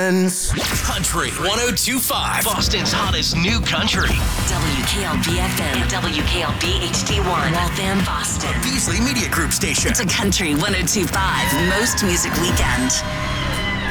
friends. Country 102.5, Boston's hottest new country. WKLB FM, WKLB HD1, Waltham, Boston. Beasley Media Group station. It's a Country 102.5 Most Music Weekend.